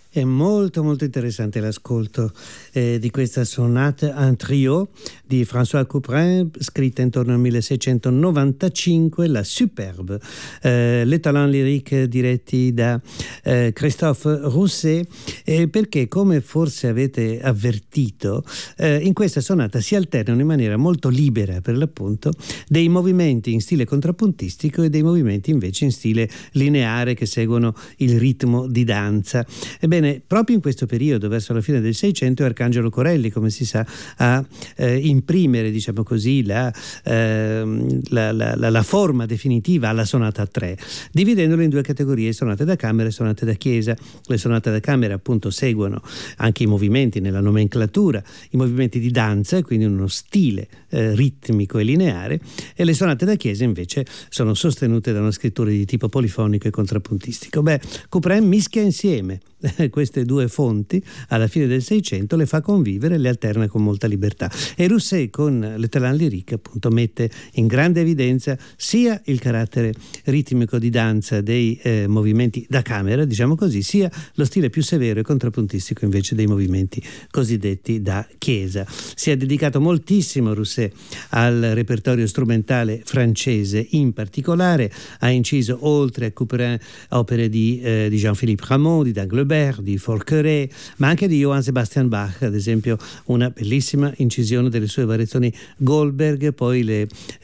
È molto molto interessante l'ascolto di questa sonate en trio di François Couperin, scritta intorno al 1695, la Superbe, les talents lyriques diretti da Christophe Rousset, perché, come forse avete avvertito, in questa sonata si alternano in maniera molto libera, per l'appunto, dei movimenti in stile contrappuntistico e dei movimenti invece in stile lineare che seguono il ritmo di danza. Ebbene, proprio in questo periodo, verso la fine del Seicento, è Arcangelo Corelli, come si sa, a imprimere, diciamo così, la forma definitiva alla sonata a tre, dividendolo in due categorie: sonate da camera e sonate da chiesa. Le sonate da camera appunto seguono anche i movimenti nella nomenclatura, i movimenti di danza, e quindi uno stile ritmico e lineare, e le sonate da chiesa invece sono sostenute da una scrittura di tipo polifonico e contrappuntistico. Couperin mischia insieme queste due fonti alla fine del Seicento, le fa convivere, le alterna con molta libertà, e Rousset con le talents lyriques appunto mette in grande evidenza sia il carattere ritmico di danza dei movimenti da camera, diciamo così, sia lo stile più severo e contrappuntistico invece dei movimenti cosiddetti da chiesa. Si è dedicato moltissimo Rousset al repertorio strumentale francese, in particolare ha inciso, oltre a Couperin, opere di Jean-Philippe Rameau, di Danglebert, di Forqueray, ma anche di Johann Sebastian Bach, ad esempio una bellissima incisione delle sue variazioni Goldberg, poi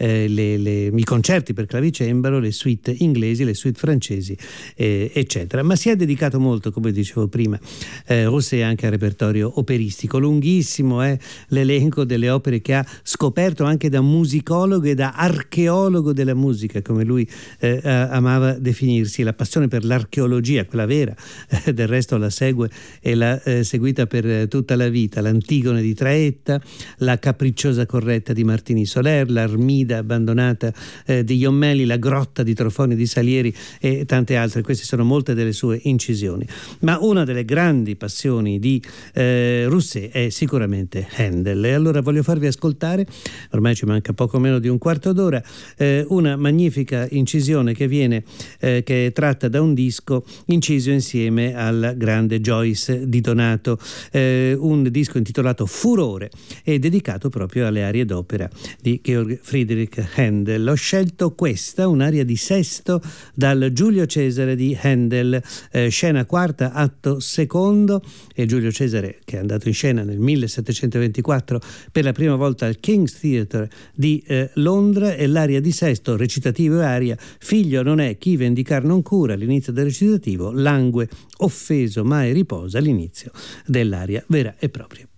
i concerti per clavicembalo, le suite inglesi, le suite francesi, eccetera. Ma si è dedicato molto, come dicevo prima, Rousset, anche al repertorio operistico. Lunghissimo è l'elenco delle opere che ha scoperto anche da musicologo e da archeologo della musica, come lui amava definirsi. La passione per l'archeologia, quella vera, del resto la segue e l'ha seguita per tutta la vita: l'Antigone di Traetta, la Capricciosa Corretta di Martini Soler, l'Armida abbandonata di Jommelli, la Grotta di Trofoni di Salieri e tante altre. Queste sono molte delle sue incisioni, ma una delle grandi passioni di Rousset è sicuramente Handel. E allora voglio farvi ascoltare, ormai ci manca poco meno di un quarto d'ora, una magnifica incisione che è tratta da un disco inciso insieme al grande Joyce di Donato, un disco intitolato Furore e dedicato proprio alle arie d'opera di Georg Friedrich Handel. Ho scelto questa, un'aria di sesto dal Giulio Cesare di Handel, scena quarta, atto secondo, e Giulio Cesare, che è andato in scena nel 1724 per la prima volta al King's Theatre di Londra, e l'aria di sesto, recitativo e aria: figlio non è chi vendicar non cura, all'inizio del recitativo, langue offeso mai riposa, all'inizio dell'aria vera e propria.